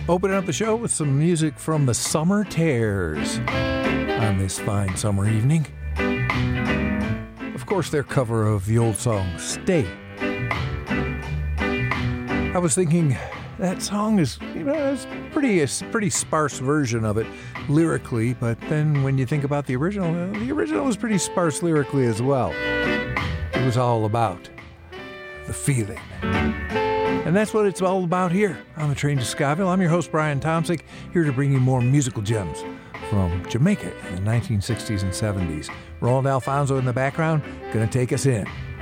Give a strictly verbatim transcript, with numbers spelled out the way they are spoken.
Opening up the show with some music from the Summer Tears on this fine summer evening. Of course, their cover of the old song, Stay. I was thinking, that song is, you know, it's pretty, a pretty sparse version of it lyrically, but then when you think about the original, the original was pretty sparse lyrically as well. It was all about the feeling. And that's what it's all about here on the Train to Scottsville. I'm your host, Brian Tomsick, here to bring you more musical gems from Jamaica in the nineteen sixties and seventies. Roland Alfonso in the background, going to take us in.